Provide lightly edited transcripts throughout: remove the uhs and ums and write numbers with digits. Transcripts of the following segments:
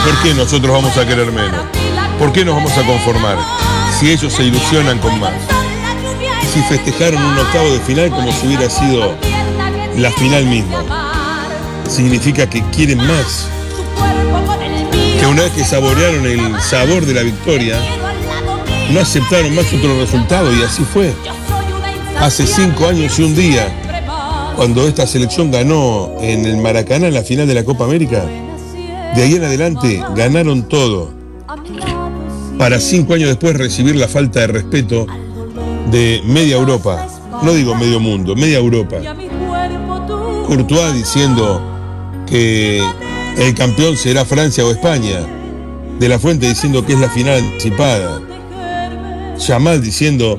¿Por qué nosotros vamos a querer menos? ¿Por qué nos vamos a conformar si ellos se ilusionan con más? Si festejaron un octavo de final como si hubiera sido la final misma, significa que quieren más. Que una vez que saborearon el sabor de la victoria, no aceptaron más otro resultado, y así fue. Hace 5 años y un día, cuando esta selección ganó en el Maracaná la final de la Copa América, de ahí en adelante ganaron todo, para 5 años después recibir la falta de respeto de media Europa, no digo medio mundo, media Europa. Courtois diciendo que el campeón será Francia o España, De la Fuente diciendo que es la final anticipada, Yamal diciendo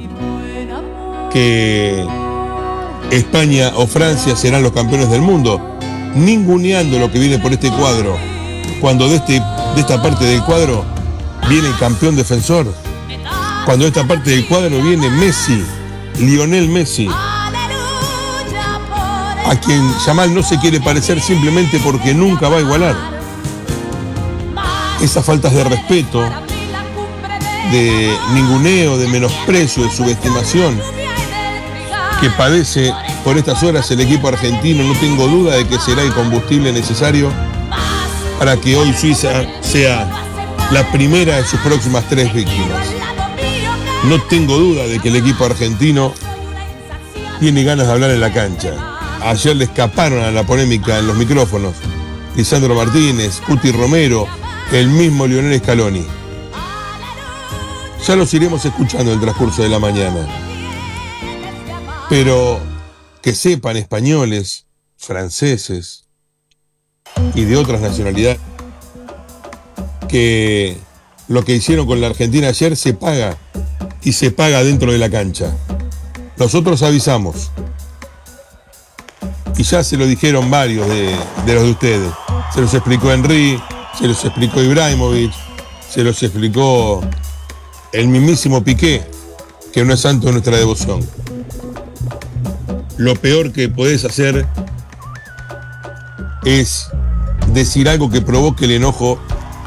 que España o Francia serán los campeones del mundo, ninguneando lo que viene por este cuadro, cuando de esta parte del cuadro viene el campeón defensor, cuando de esta parte del cuadro viene Messi, Lionel Messi, a quien Yamal no se quiere parecer simplemente porque nunca va a igualar. Esas faltas de respeto, de ninguneo, de menosprecio, de subestimación que padece por estas horas el equipo argentino, no tengo duda de que será el combustible necesario para que hoy Suiza sea la primera de sus próximas 3 víctimas. No tengo duda de que el equipo argentino tiene ganas de hablar en la cancha. Ayer le escaparon a la polémica en los micrófonos Lisandro Martínez, Cuti Romero, el mismo Lionel Scaloni. Ya los iremos escuchando en el transcurso de la mañana. Pero que sepan españoles, franceses y de otras nacionalidades que lo que hicieron con la Argentina ayer se paga, y se paga dentro de la cancha. Nosotros avisamos, y ya se lo dijeron varios de los de ustedes. Se los explicó Henry, se los explicó Ibrahimovic, se los explicó el mismísimo Piqué, que no es santo de nuestra devoción. Lo peor que podés hacer es decir algo que provoque el enojo,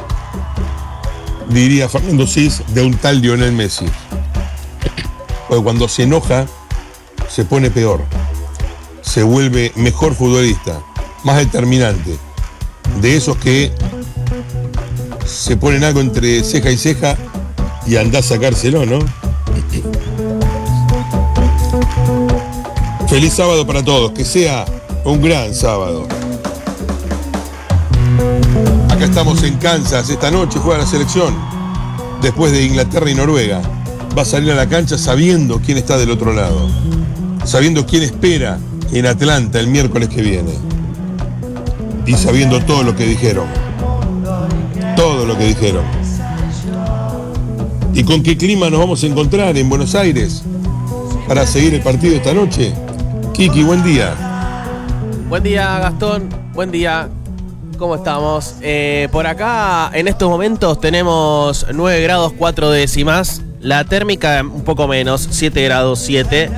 diría Fernando Cis, de un tal Lionel Messi. Porque cuando se enoja, se pone peor. Se vuelve mejor futbolista, más determinante. De esos que se ponen algo entre ceja y ceja y andá a sacárselo, ¿no? Feliz sábado para todos, que sea un gran sábado. Acá estamos en Kansas, esta noche juega la selección, después de Inglaterra y Noruega. Va a salir a la cancha sabiendo quién está del otro lado, sabiendo quién espera en Atlanta el miércoles que viene, y sabiendo todo lo que dijeron. Todo lo que dijeron. ¿Y con qué clima nos vamos a encontrar en Buenos Aires para seguir el partido esta noche? Kiki, buen día. Buen día, Gastón. Buen día. ¿Cómo estamos? Por acá, en estos momentos, tenemos 9 grados 4 décimas. La térmica un poco menos, 7 grados 7.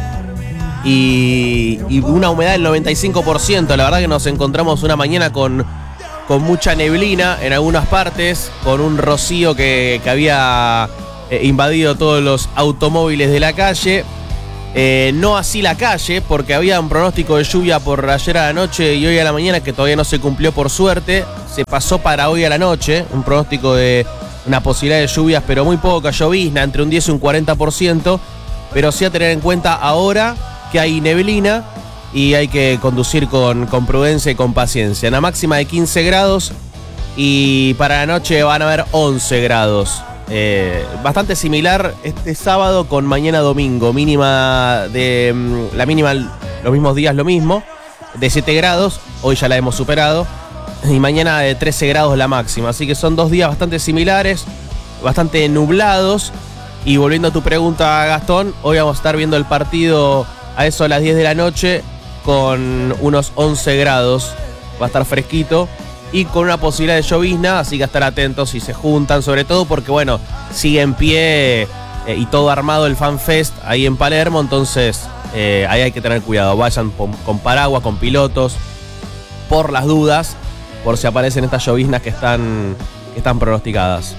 Y una humedad del 95%. La verdad que nos encontramos una mañana con mucha neblina en algunas partes, con un rocío que había invadido todos los automóviles de la calle. No así la calle, porque había un pronóstico de lluvia por ayer a la noche y hoy a la mañana que todavía no se cumplió por suerte. Se pasó para hoy a la noche, un pronóstico de una posibilidad de lluvias, pero muy poca llovizna, entre un 10 y un 40%. Pero sí a tener en cuenta ahora que hay neblina y hay que conducir con prudencia y con paciencia. Una máxima de 15 grados y para la noche van a haber 11 grados. Bastante similar este sábado con mañana domingo. Mínima la mínima los mismos días lo mismo, de 7 grados, hoy ya la hemos superado, y mañana de 13 grados la máxima. Así que son 2 días bastante similares, bastante nublados. Y volviendo a tu pregunta, Gastón, hoy vamos a estar viendo el partido a eso a las 10 de la noche con unos 11 grados. Va a estar fresquito y con una posibilidad de llovizna, así que a estar atentos si se juntan, sobre todo porque, bueno, sigue en pie y todo armado el Fan Fest ahí en Palermo, entonces ahí hay que tener cuidado. Vayan con paraguas, con pilotos, por las dudas, por si aparecen estas lloviznas que están que están pronosticadas.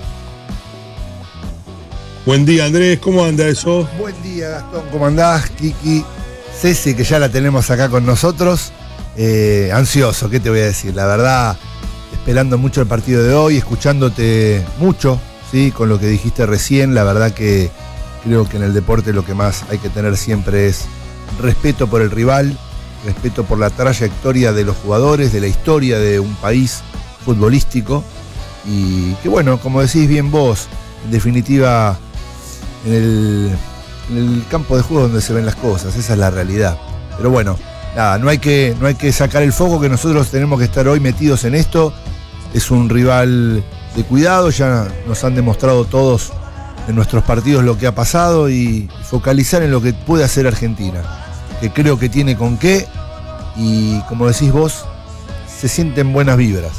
Buen día, Andrés, ¿cómo anda eso? Buen día, Gastón, ¿cómo andás? Kiki, Ceci, que ya la tenemos acá con nosotros. Ansioso, ¿qué te voy a decir? La verdad, esperando mucho el partido de hoy, escuchándote mucho, ¿sí? Con lo que dijiste recién. La verdad que creo que en el deporte lo que más hay que tener siempre es respeto por el rival, respeto por la trayectoria de los jugadores, de la historia de un país futbolístico. Y que bueno, como decís bien vos, en definitiva, en el campo de juego donde se ven las cosas, esa es la realidad. Pero bueno, nada, no hay que sacar el foco, que nosotros tenemos que estar hoy metidos en esto. Es un rival de cuidado, ya nos han demostrado todos en nuestros partidos lo que ha pasado, y focalizar en lo que puede hacer Argentina, que creo que tiene con qué, y como decís vos, se sienten buenas vibras.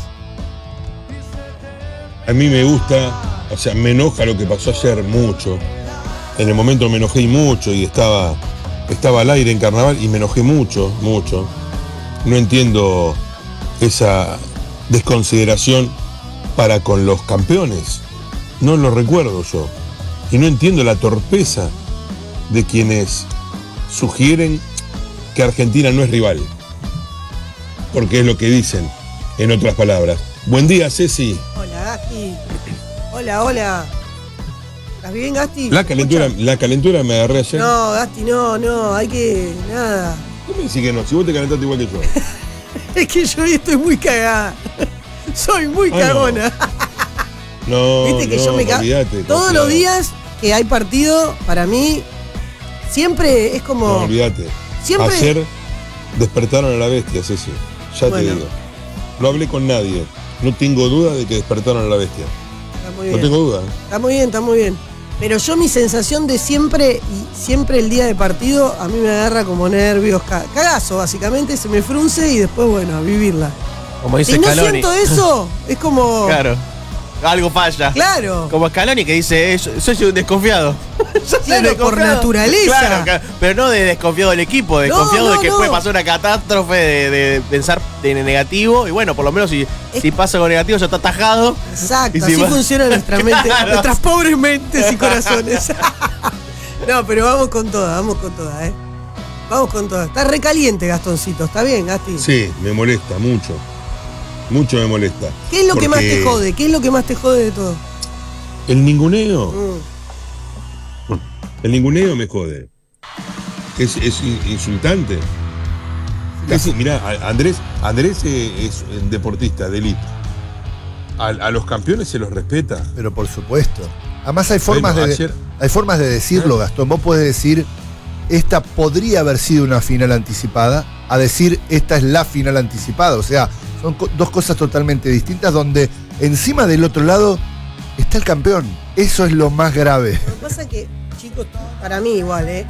A mí me gusta, o sea, me enoja lo que pasó ayer mucho. En el momento me enojé mucho y estaba al aire en Carnaval y me enojé mucho. No entiendo esa desconsideración para con los campeones. No lo recuerdo yo. Y no entiendo la torpeza de quienes sugieren que Argentina no es rival. Porque es lo que dicen, en otras palabras. Buen día, Ceci. Hola, Gasti. Hola. ¿Estás bien, Gasti? La calentura me agarré ayer. No, Gasti, no, hay que... nada. ¿Qué me decís que no? Si vos te calentaste igual que yo. Es que yo hoy estoy muy cagada. Soy muy cagona. No, viste que yo me cago. Todos los días que hay partido, para mí, siempre es como... No, olvídate. Siempre... Ayer despertaron a la bestia, Ceci. Ya te digo. No hablé con nadie. No tengo duda de que despertaron a la bestia. Está muy bien. No tengo duda. Está muy bien. Pero yo, mi sensación de siempre el día de partido, a mí me agarra como nervios, cagazo, básicamente, se me frunce y después, bueno, a vivirla. Como dice si no Scaloni. siento eso, es como... Claro. Algo falla. Claro. Como Scaloni, que dice, soy un desconfiado. Claro, por naturaleza. Claro, pero no de desconfiado del equipo, desconfiado de que puede pasar una catástrofe, de pensar en negativo. Y bueno, por lo menos si pasa con negativo ya está atajado. Exacto, así funciona nuestra mente, nuestras pobres mentes y corazones. No, pero vamos con todas, ¿eh? Vamos con todas. Está recaliente, Gastoncito. ¿Está bien, Gasti? Sí, me molesta mucho. Mucho me molesta. ¿Qué es lo que más te jode? ¿Qué es lo que más te jode de todo? El ninguneo. El ninguneo me jode. Es insultante. Mirá, Andrés es un deportista de élite. A los campeones se los respeta. Pero por supuesto. Además hay formas de decirlo, Gastón. Vos podés decir, esta podría haber sido una final anticipada, a decir, esta es la final anticipada. O sea, son dos cosas totalmente distintas, donde encima del otro lado está el campeón. Eso es lo más grave. Lo que pasa es que, chicos, para mí igual, es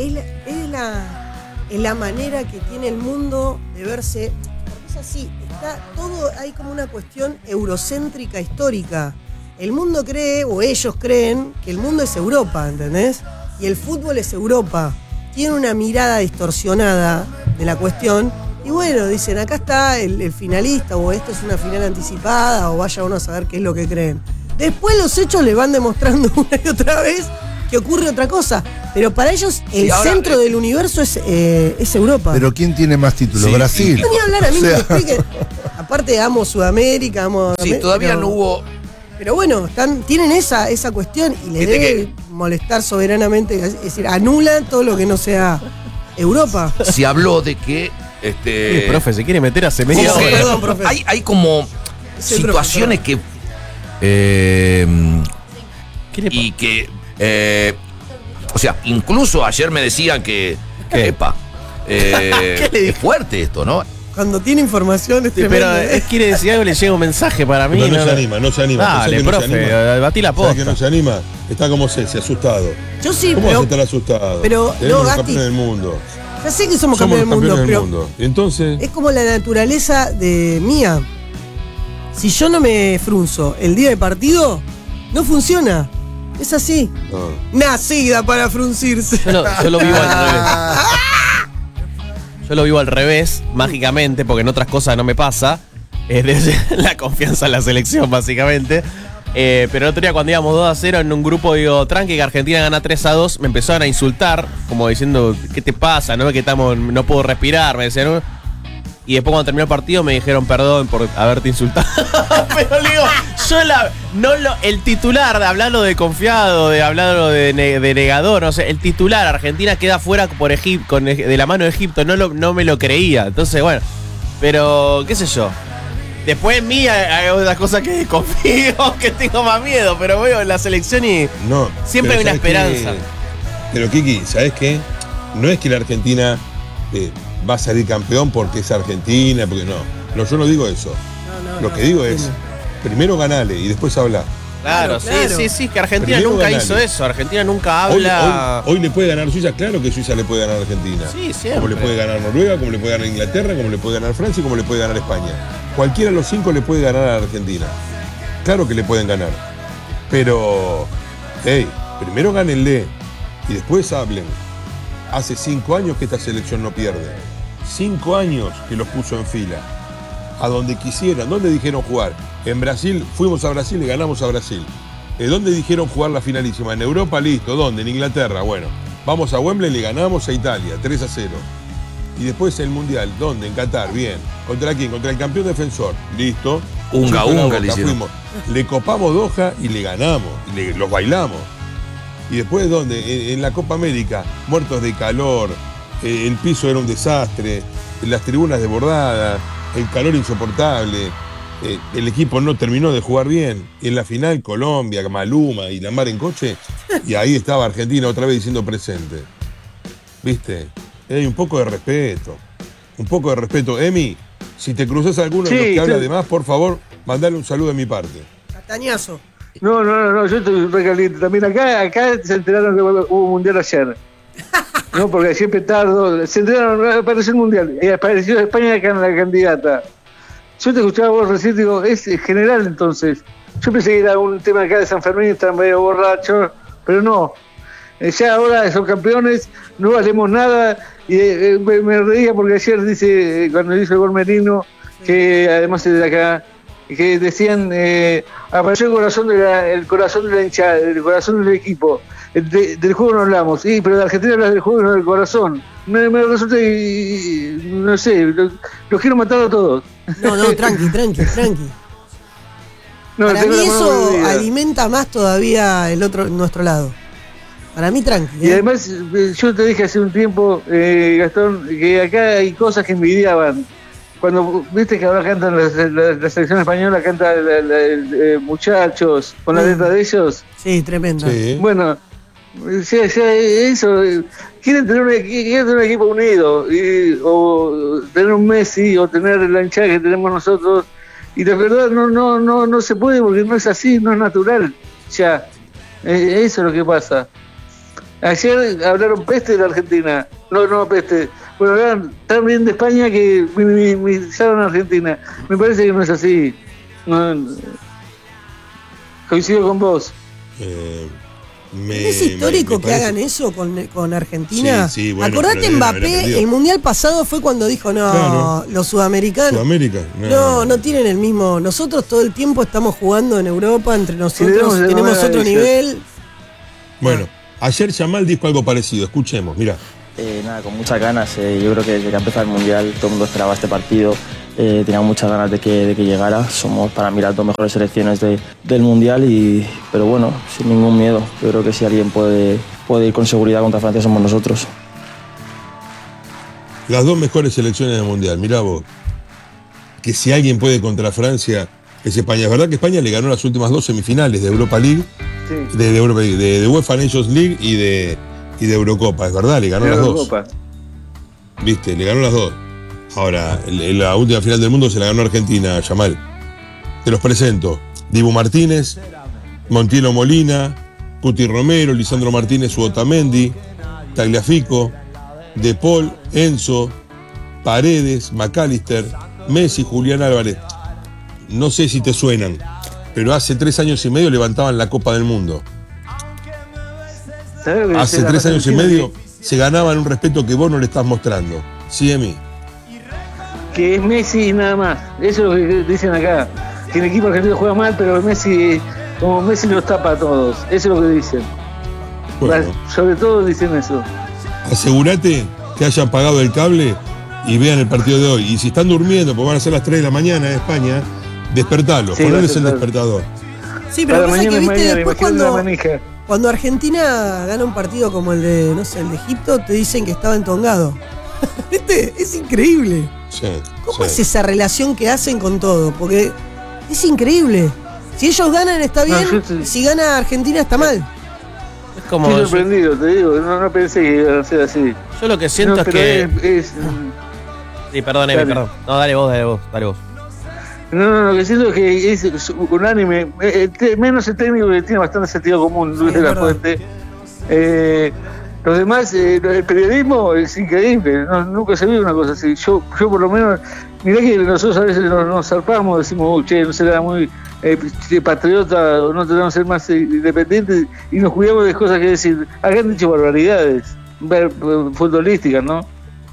la manera que tiene el mundo de verse. Porque es así, está todo, hay como una cuestión eurocéntrica histórica. El mundo cree, o ellos creen, que el mundo es Europa, ¿entendés? Y el fútbol es Europa. Tiene una mirada distorsionada de la cuestión. Y bueno, dicen, acá está el finalista, o esto es una final anticipada, o vaya uno a saber qué es lo que creen. Después los hechos les van demostrando una y otra vez que ocurre otra cosa. Pero para ellos el centro del universo es Europa. Pero ¿quién tiene más títulos? Sí, Brasil. No, ni hablar, a mí me expliquen. Aparte amo Sudamérica, amo... Sí, todavía no hubo... Pero bueno, tienen esa cuestión y les debe molestar soberanamente. Es decir, anulan todo lo que no sea Europa. Se habló de que... profe, se quiere meter hace media hora. Perdón, profe. Hay como situaciones que... y que... o sea, incluso ayer me decían que... Epa, es fuerte esto, ¿no? Cuando tiene información es tremendo. Pero quiere decir algo, le llega un mensaje para mí. Pero no se anima. Dale, profe, batí la posta. ¿Sabes que no se anima? Está como Ceci, asustado. Yo sí, ¿Cómo vas a estar asustado? Pero tenemos no, los campeones del mundo. Ya sé que somos campeones del mundo, pero entonces... es como la naturaleza de mía. Si yo no me frunzo el día de partido, no funciona. Es así. Nacida para fruncirse. Yo lo vivo al revés. Yo lo vivo al revés, mágicamente, porque en otras cosas no me pasa. la confianza en la selección, básicamente. Pero el otro día, cuando íbamos 2-0 en un grupo, digo, tranqui, que Argentina gana 3-2, me empezaron a insultar, como diciendo, ¿qué te pasa? ¿No? Que no puedo respirar, me decían, ¿no? Y después, cuando terminó el partido, me dijeron perdón por haberte insultado. Pero le digo, el titular de hablarlo de confiado, de hablarlo de negador, no sé, el titular, Argentina queda fuera por de la mano de Egipto, no me lo creía. Entonces, bueno, pero qué sé yo. Después en mí hay otras cosas que confío, que tengo más miedo, pero veo en la selección y siempre hay una esperanza. Pero Kiki, ¿sabes qué? No es que la Argentina va a salir campeón porque es Argentina, porque no, yo no digo eso. Lo que digo es, primero ganale y después habla. Claro, sí, que Argentina primero nunca hizo eso, Argentina nunca habla. Hoy le puede ganar Suiza, claro que Suiza le puede ganar a Argentina. Sí, siempre. Como le puede ganar Noruega, como le puede ganar Inglaterra, como le puede ganar Francia y como le puede ganar España. Cualquiera de los 5 le puede ganar a Argentina. Claro que le pueden ganar. Pero, primero gánenle y después hablen. Hace 5 años que esta selección no pierde. 5 años que los puso en fila. A donde quisieran. ¿Dónde dijeron jugar? En Brasil, fuimos a Brasil y ganamos a Brasil. ¿Dónde dijeron jugar la finalísima? En Europa, listo. ¿Dónde? En Inglaterra. Bueno, vamos a Wembley y le ganamos a Italia, 3-0. Y después el Mundial, ¿dónde? En Qatar, bien. ¿Contra quién? Contra el campeón defensor. Listo. Unga le hicieron. Le copamos Doha y le ganamos. Y los bailamos. Y después, ¿dónde? En la Copa América, muertos de calor, el piso era un desastre, las tribunas desbordadas, el calor insoportable, el equipo no terminó de jugar bien. En la final, Colombia, Maluma y la mar en coche, y ahí estaba Argentina otra vez diciendo presente. ¿Viste? Hay un poco de respeto. Un poco de respeto. Emi, si te cruzas a alguno de los que habla de más, por favor, mandale un saludo de mi parte. Castañazo. No, yo estoy recaliente. También acá se enteraron que hubo mundial ayer. No, porque siempre tardo. Se enteraron, apareció el mundial. Y apareció España acá en la candidata. Yo te escuchaba vos recién, digo, es general entonces. Yo pensé que era un tema acá de San Fermín, están medio borrachos, pero no. Ya ahora son campeones, no valemos nada. Y me reía porque ayer dice, cuando dice el gol Merino, que además es de acá, que decían, apareció el corazón de la hinchada, el corazón del equipo. Del juego no hablamos, pero de Argentina hablas del juego y no del corazón. Me resulta, no sé, los quiero matar a todos. No, tranqui. No, para mí eso alimenta más todavía nuestro lado. Para mí tranqui. Y además, yo te dije hace un tiempo, Gastón, que acá hay cosas que envidiaban. Cuando viste que ahora cantan la selección española, canta muchachos, con la letra de ellos. Sí, tremendo. Sí. Bueno, eso, quieren tener un equipo unido, o tener un Messi, o tener la hinchada que tenemos nosotros, y la verdad no se puede, porque no es así, no es natural. Ya, eso es lo que pasa. Ayer hablaron peste de la Argentina, no peste, bueno, hablaron tan bien de España que minimizaron a Argentina. Me parece que no es así. Coincido con vos. ¿Es histórico que hagan eso con Argentina? Sí, bueno, acordate Mbappé, el mundial pasado fue cuando dijo, claro, los sudamericanos. Sudamérica. No tienen el mismo. Nosotros todo el tiempo estamos jugando en Europa, entre nosotros tenemos otro nivel. Bueno, ayer Yamal dijo algo parecido, escuchemos, mirá. Con muchas ganas, yo creo que desde que empezó el Mundial todo el mundo esperaba este partido, tenía muchas ganas de que llegara, somos para mí las 2 mejores selecciones del Mundial, pero bueno, sin ningún miedo, yo creo que si alguien puede ir con seguridad contra Francia somos nosotros. Las 2 mejores selecciones del Mundial, mirá vos, que si alguien puede contra Francia es España. Es verdad que España le ganó las últimas 2 semifinales de Europa League, sí, de UEFA Nations League y de Eurocopa, es verdad, le ganó las 2. Viste, le ganó las 2. Ahora, en la última final del mundo se la ganó Argentina, Yamal. Te los presento. Dibu Martínez, Montiel Molina, Cuti Romero, Lisandro Martínez, Otamendi, Tagliafico, De Paul, Enzo, Paredes, McAllister, Messi, Julián Álvarez. No sé si te suenan, pero hace 3 años y medio levantaban la Copa del Mundo. Hace 3 años y medio se ganaban un respeto que vos no le estás mostrando. Sí, Emi. que es Messi y nada más. Eso es lo que dicen acá. Que el equipo argentino juega mal, pero Messi, como Messi los tapa a todos. Eso es lo que dicen. Bueno, Sobre todo dicen eso. asegúrate que hayan pagado el cable y vean el partido de hoy. Y si están durmiendo, porque van a ser las 3 de la mañana en España, despertalos, Sí, ponles el claro. despertador. Sí, pero Para pasa que mañana, viste después imagínate la manija. cuando Argentina gana un partido como el de, no sé, el de Egipto, te dicen que estaba entongado. ¿Viste? Es increíble. Sí, ¿Cómo es sí. esa relación que hacen con todo? Porque es increíble. Si ellos ganan está bien, y si gana Argentina está mal. Es como. Estoy sorprendido, te digo. No pensé que iba a ser así. Yo lo que siento No, es pero que. Sí, perdón, Emi, Dale. perdón. No, dale vos. No, lo que siento es que es unánime, menos el técnico que tiene bastante sentido común, Luis Sí, de la es verdad. Fuente. Los demás, el periodismo es increíble, nunca se vio una cosa así. Yo por lo menos, mirá que nosotros a veces nos zarpamos, decimos, che, no será muy patriota, o no tenemos que ser más independientes, y nos cuidamos de cosas que decir. Acá han dicho barbaridades, futbolísticas, ¿no?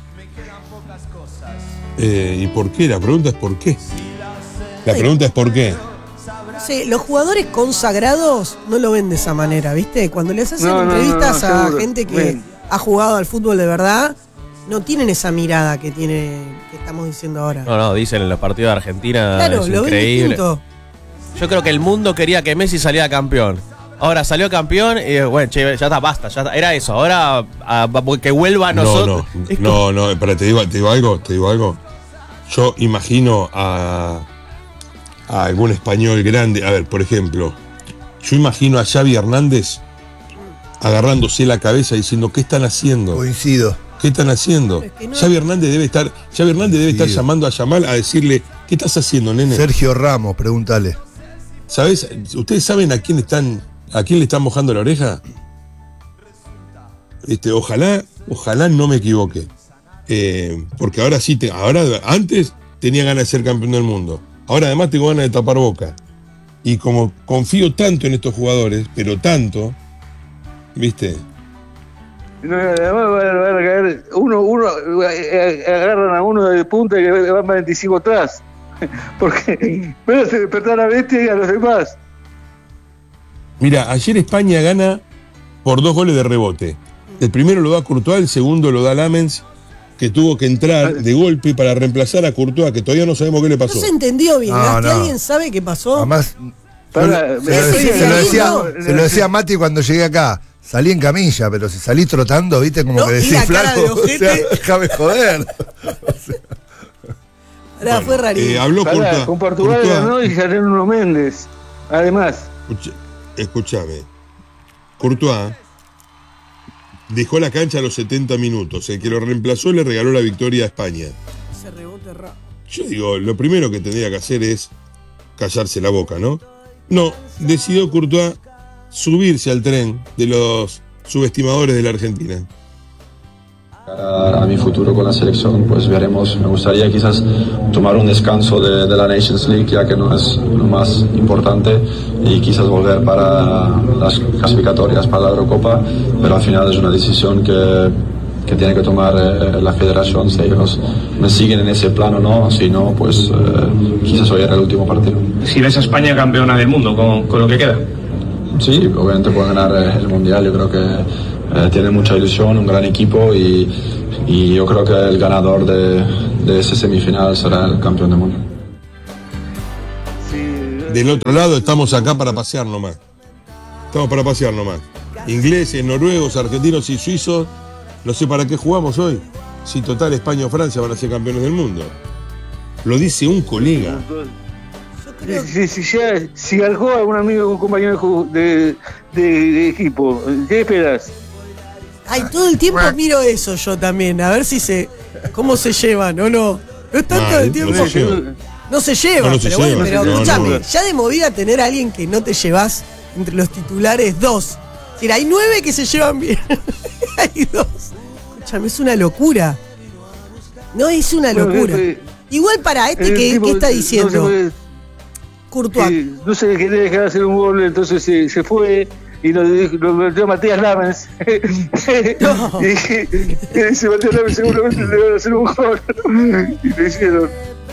¿Y por qué? La pregunta es ¿por qué? La pregunta es ¿por qué? No sé, los jugadores consagrados no lo ven de esa manera, ¿viste? Cuando les hacen No, entrevistas a seguro. gente que Bien. ha jugado al fútbol de verdad, no tienen esa mirada que estamos diciendo ahora. No, dicen en los partidos de Argentina. Claro, es lo ven increíble. distinto. Yo creo que el mundo quería que Messi saliera campeón. Ahora salió campeón y bueno, che, ya está, basta, ya está. Era eso. Ahora que vuelva a nosotros. Es como- No, espera, te digo algo. Yo imagino a algún español grande. A ver, por ejemplo, yo imagino a Xavi Hernández agarrándose la cabeza diciendo, ¿qué están haciendo? Coincido. ¿Qué están haciendo? Es que no- Xavi Hernández debe estar Sí. llamando a Yamal a decirle, ¿qué estás haciendo, nene? Sergio Ramos, pregúntale. ¿Sabes? ¿Ustedes saben a quién le están mojando la oreja? Ojalá no me equivoque. Porque ahora sí, antes tenía ganas de ser campeón del mundo. Ahora además tengo ganas de tapar boca. Y como confío tanto en estos jugadores, pero tanto, ¿viste? No, además van a caer, agarran a uno de punta y que van 25 atrás. Porque van a despertar a la bestia y a los demás. Mira, ayer España gana por 2 goles de rebote. El primero lo da Courtois, el segundo lo da Lamens, que tuvo que entrar de golpe para reemplazar a Courtois, que todavía no sabemos qué le No pasó. se entendió bien. No, Gasti, no. ¿alguien sabe qué pasó? Además, Para- se lo decía a Mati cuando llegué acá. Salí en camilla, pero si salí trotando, viste, como No, que y decís, la cara flaco, de o ojete. sea, déjame joder. Ahora fue rarísimo. Habló Pará, Courtois. con Portugal Courtois, ganó y salieron unos Méndez. Además, escúchame. Courtois dejó la cancha a los 70 minutos. El que lo reemplazó le regaló la victoria a España. Ese rebote raro. Yo digo, lo primero que tendría que hacer es callarse la boca, ¿no? No, decidió Courtois subirse al tren de los subestimadores de la Argentina. A mi futuro con la selección, pues veremos. Me gustaría quizás tomar un descanso de la Nations League, ya que no es lo más importante, y quizás volver para las clasificatorias para la Eurocopa, pero al final es una decisión que tiene que tomar la federación, si ellos me siguen en ese plano o no, si no, pues quizás hoy era el último partido. Si ves a España campeona del mundo con lo que queda. Sí, obviamente pueden ganar el Mundial, yo creo que tiene mucha ilusión, un gran equipo y yo creo que el ganador de ese semifinal será el campeón del mundo. Del otro lado estamos acá para pasear nomás. Estamos para pasear nomás. Ingleses, noruegos, argentinos y suizos. No sé para qué jugamos hoy. Si total España o Francia van a ser campeones del mundo. Lo dice un colega. si algo a un amigo, un compañero de equipo, ¿qué esperas? Ay, todo el tiempo miro eso yo también, a ver cómo se llevan o no. No es tanto el tiempo. No se lleva, No se pero bueno, lleva, pero no, escúchame, no. ya de movida tener a alguien que no te llevas entre los titulares 2. Es decir, hay 9 que se llevan bien. Hay 2. Escúchame, es una locura. No, es una locura. Igual para ¿qué está diciendo? Courtois. No se quería dejar hacer un gol, entonces se fue. y lo metió Matías Lamens. No. Y se Matías Lamens seguramente le van a hacer un gol. Y lo hicieron.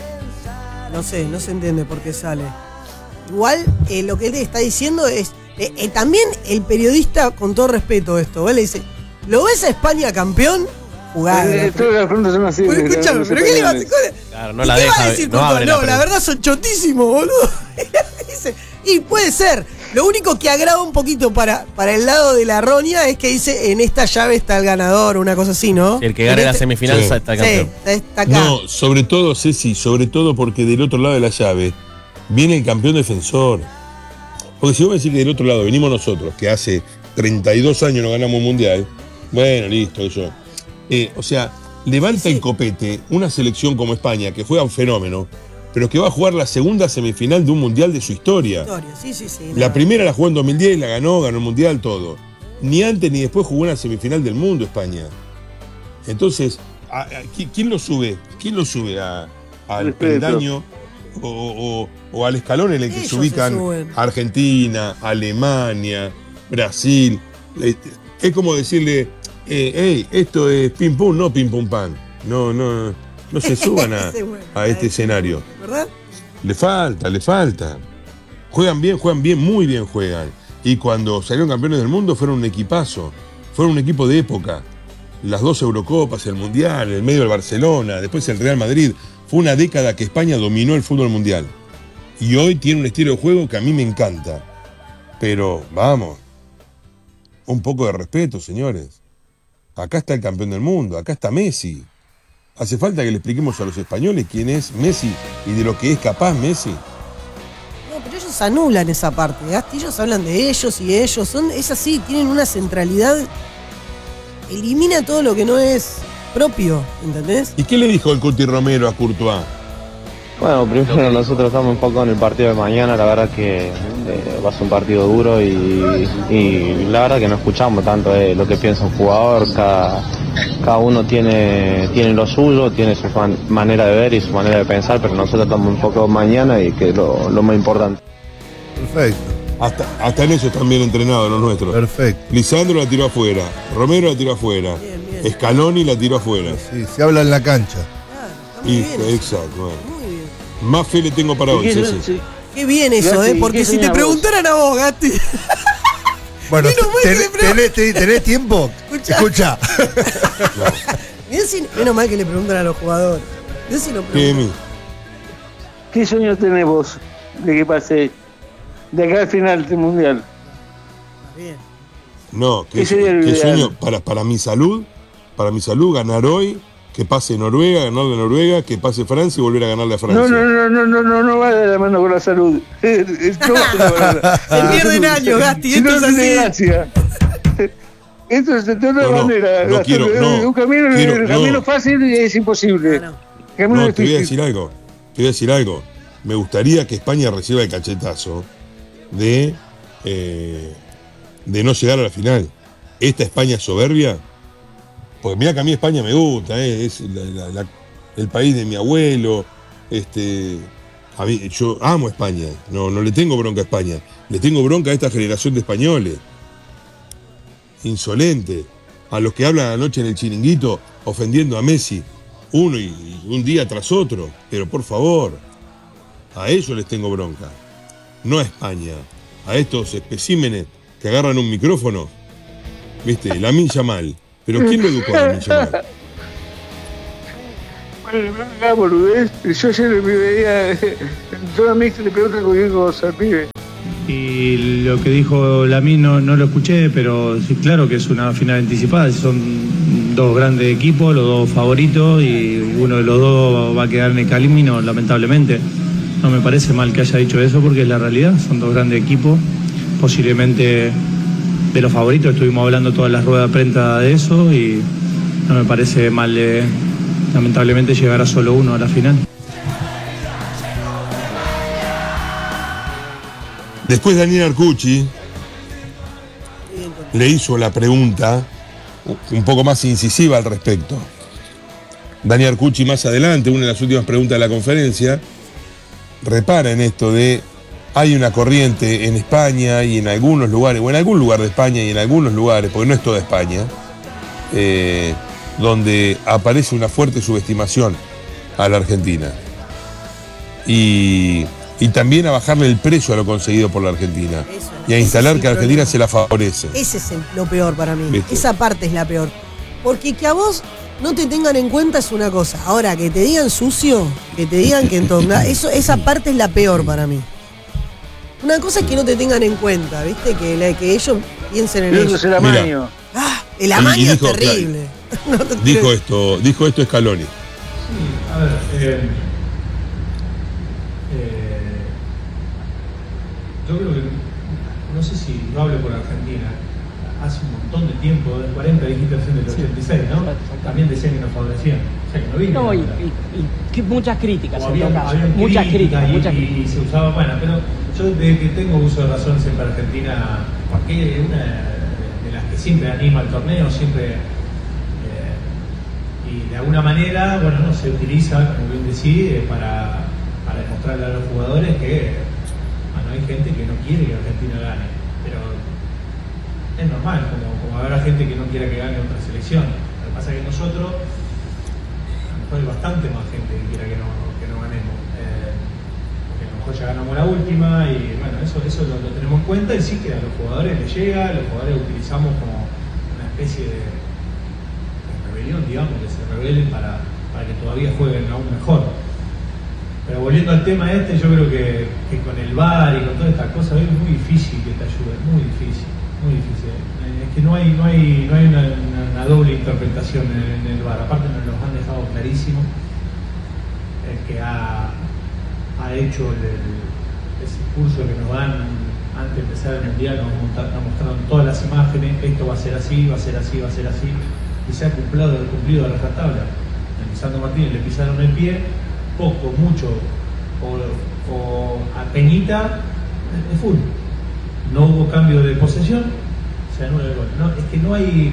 No sé, no se entiende por qué sale. Igual lo que él está diciendo es, también el periodista, con todo respeto esto, ¿vale? Le dice, ¿lo ves a España campeón? Jugar. Todas las preguntas son así. Pues escuchame, pero ¿qué le va a decir? Claro, no la deja. Va a decir No abre no, la pregunta. verdad son chotísimos, boludo. Dice, y puede ser. Lo único que agrava un poquito para el lado de la roña es que dice, en esta llave está el ganador, una cosa así, ¿no? El que gane la semifinal Sí. está campeón. Sí, está acá. No, sobre todo, Ceci, sobre todo porque del otro lado de la llave viene el campeón defensor. Porque si vos me decís que del otro lado venimos nosotros, que hace 32 años no ganamos un mundial, bueno, listo, eso. O sea, levanta el copete una selección como España, que fue un fenómeno, pero que va a jugar la segunda semifinal de un mundial de su historia. Sí. La primera la jugó en 2010, la ganó el mundial, todo. Ni antes ni después jugó una semifinal del mundo España. Entonces, ¿quién lo sube? ¿Quién lo sube al Respeto. peldaño o al escalón en el que Ellos se ubican se suben. Argentina, Alemania, Brasil? Es como decirle, hey, esto es pim pum, no pim pum pan. No se suban Ese bueno, a este escenario. ¿Verdad? Le falta. Juegan bien, muy bien juegan. Y cuando salieron campeones del mundo fueron un equipazo. Fueron un equipo de época. Las 2 Eurocopas, el Mundial, el medio del Barcelona, después el Real Madrid. Fue una década que España dominó el fútbol mundial. Y hoy tiene un estilo de juego que a mí me encanta. Pero, vamos, un poco de respeto, señores. Acá está el campeón del mundo, acá está Messi. Hace falta que le expliquemos a los españoles quién es Messi y de lo que es capaz Messi. No, pero ellos anulan esa parte, Gasti. Ellos hablan de ellos y ellos. Es así, tienen una centralidad. Elimina todo lo que no es propio, ¿entendés? ¿Y qué le dijo el Cuti Romero a Courtois? Bueno, primero nosotros estamos un poco en el partido de mañana, la verdad que va a ser un partido duro y la verdad que no escuchamos tanto lo que piensa un jugador, cada uno tiene lo suyo, tiene su manera de ver y su manera de pensar, pero nosotros estamos un poco mañana y que es lo más importante. Perfecto. Hasta en eso están bien entrenados los nuestros. Perfecto. Lisandro la tiró afuera, Romero la tiró afuera, Bien. Scaloni la tiró afuera. Sí, se habla en la cancha. Está muy bien eso. Exacto, bueno. Muy bien. Más fe le tengo para hoy, Ceci. Qué bien eso, Gasti, porque ¿qué si te soñás preguntaran a vos, Gasti. Bueno, Menos mal que le preguntan. ¿tenés tiempo? Escucha. Menos mal que le preguntan a los jugadores. Mirá si lo ¿Qué, preguntan. Emi? ¿Qué sueño tenés vos de que pase de acá al final del mundial? Bien. No, ¿Qué ¿qué sería el ideal? sueño? Para mi salud, ganar hoy, que pase Noruega, ganarle a Noruega, que pase Francia y volver a ganarle a Francia. No va de la mano con la salud. Se pierden años, Gasti, Si esto no es tiene así. gracia. Esto es de todas maneras. no quiero, no, un camino, quiero, el camino no. fácil es imposible. No. El camino No, te voy a difícil. decir algo. Me gustaría que España reciba el cachetazo de no llegar a la final. Esta España soberbia, porque mira que a mí España me gusta, es el país de mi abuelo. Yo amo España, no le tengo bronca a España, le tengo bronca a esta generación de españoles. Insolente, a los que hablan anoche en el chiringuito ofendiendo a Messi, uno y un día tras otro, pero por favor, a ellos les tengo bronca, no a España, a estos especímenes que agarran un micrófono, viste, Lamine Yamal, pero ¿quién lo educó a Lamine Yamal? Bueno, acá, boludez. Yo ayer me veía. Toda mi le preguntan cualquier cosa al pibe. Y lo que dijo Lamine no lo escuché, pero sí, claro que es una final anticipada. Son dos grandes equipos, los dos favoritos, y uno de los dos va a quedar en el camino, lamentablemente. No me parece mal que haya dicho eso porque es la realidad. Son dos grandes equipos, posiblemente de los favoritos. Estuvimos hablando todas las ruedas de prensa de eso y no me parece mal, lamentablemente, llegar a solo uno a la final. Después Daniel Arcucci le hizo la pregunta un poco más incisiva al respecto. Daniel Arcucci más adelante, una de las últimas preguntas de la conferencia, repara en esto de hay una corriente en España y en algunos lugares, o en algún lugar de España y en algunos lugares, porque no es toda España, donde aparece una fuerte subestimación a la Argentina. Y también a bajarle el precio a lo conseguido por la Argentina. Y a instalar que a Argentina se la favorece. Ese es lo peor para mí. ¿Viste? Esa parte es la peor. Porque que a vos no te tengan en cuenta es una cosa. Ahora, que te digan sucio, que te digan que entonces, esa parte es la peor para mí. Una cosa es que no te tengan en cuenta, ¿viste? Que ellos piensen en Eso ellos. es el amaño. El amaño es terrible. No dijo esto Scaloni. A ver, yo creo que, no sé si yo hablo por Argentina, hace un montón de tiempo, del 40 dijiste recién del 86, ¿no? También decían que nos favorecían. O sea, que no vino. No, y muchas críticas en todo caso. Había Muchas críticas. Y se usaba, bueno, pero yo desde que tengo uso de razón siempre Argentina, porque es una de las que siempre anima el torneo, siempre, y de alguna manera, bueno, no se utiliza, como bien decís, para demostrarle a los jugadores que, bueno, hay gente que no quiere que Argentina gane, pero es normal, como habrá gente que no quiera que gane otra selección. Lo que pasa es que nosotros, a lo mejor hay bastante más gente que quiera que no ganemos. Porque a lo mejor ya ganamos la última y bueno, eso lo tenemos en cuenta y sí que a los jugadores les llega, los jugadores utilizamos como una especie de rebelión, digamos, que se rebelen para que todavía jueguen aún mejor. Pero volviendo al tema yo creo que con el VAR y con todas estas cosas es muy difícil que te ayuden, muy difícil. Es que no hay una doble interpretación en el VAR. Aparte nos los han dejado clarísimo. El que ha hecho ese curso que nos dan antes de empezar el mundial, nos mostraron todas las imágenes, esto va a ser así, va a ser así, va a ser así, y se ha cumplido a rajatabla. A Lisandro Martínez le pisaron el pie, poco, mucho, o apenita de full. No hubo cambio de posesión, se anula el gol. No, es que no hay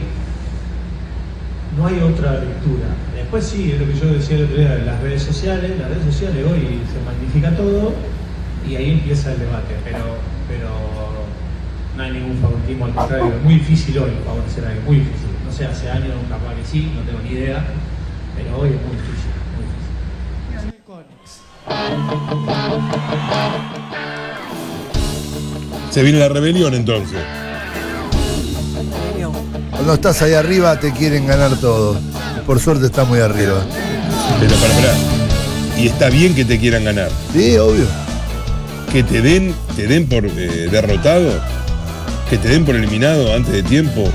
otra lectura. Después sí, es lo que yo decía el otro día, las redes sociales hoy se magnifica todo y ahí empieza el debate, pero no hay ningún favoritismo, al contrario, es muy difícil hoy favorecer a alguien, muy difícil. No sé, hace años capaz que sí, no tengo ni idea, pero hoy es muy difícil, muy difícil. Se viene la rebelión entonces. Cuando estás ahí arriba te quieren ganar todo. Por suerte está muy arriba. Pero para. Y está bien que te quieran ganar. Sí, obvio. Que te den por derrotado, que te den por eliminado antes de tiempo.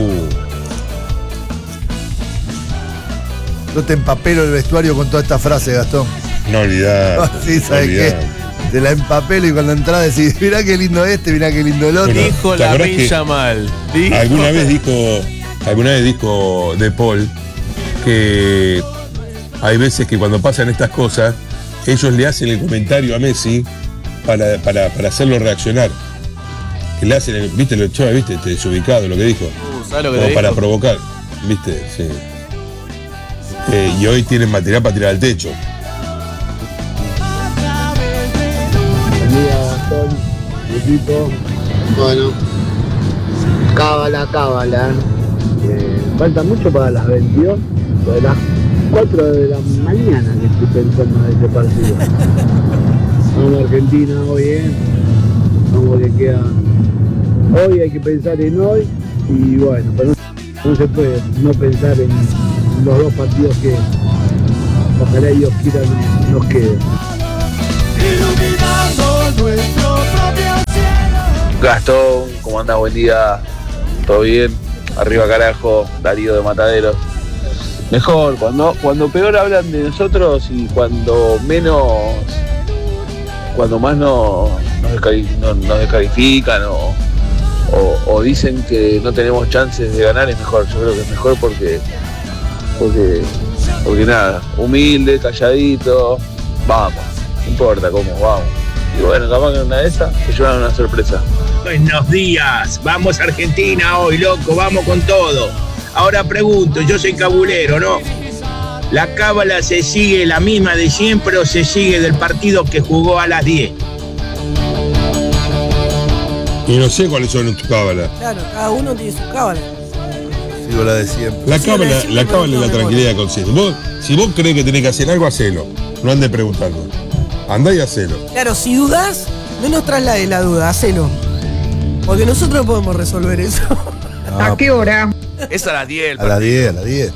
Yo te empapelo el vestuario con toda esta frase, Gastón. No olvidar. Sí, ¿sabes qué? Te la empapelo y cuando entras decís, mirá qué lindo mirá qué lindo el otro. Bueno, dijo Lamine Yamal. Alguna vez dijo De Paul que hay veces que cuando pasan estas cosas, ellos le hacen el comentario a Messi para hacerlo reaccionar. Que le hacen, viste, desubicado lo que dijo. ¿Sabes lo que como dijo? para provocar, viste, sí. Y hoy tienen material para tirar al techo. Gastón, equipo. Bueno, cábala. Falta mucho para las 22, de las 4 de la mañana que estoy pensando en este partido. Vamos a Argentina hoy, vamos que queda. Hoy hay que pensar en hoy y bueno, pero no se puede no pensar en los dos partidos que ojalá Dios quiera nos queden. Gastón, ¿cómo andás? Buen día, ¿todo bien? Arriba carajo, Darío de Mataderos. Mejor, cuando peor hablan de nosotros y cuando más nos descalifican o dicen que no tenemos chances de ganar, es mejor. Yo creo que es mejor porque nada, humilde, calladito, vamos, no importa cómo, vamos. Y bueno, capaz que en una de esas se llevan una sorpresa. Buenos días, vamos a Argentina hoy, loco, vamos con todo. Ahora pregunto, yo soy cabulero, ¿no? ¿La cábala se sigue la misma de siempre o se sigue del partido que jugó a las 10? Y no sé cuáles son tus cábalas. Claro, cada uno tiene sus cábalas. Sigo la de siempre. La cábala es la tranquilidad consciente. Si vos crees que tenés que hacer algo, hacelo. No andes preguntando. Andá y hacelo. Claro, si dudás, no nos traslades la duda, hacelo. Porque nosotros podemos resolver eso. ¿A qué hora? Es a las 10. A las 10, a las 10.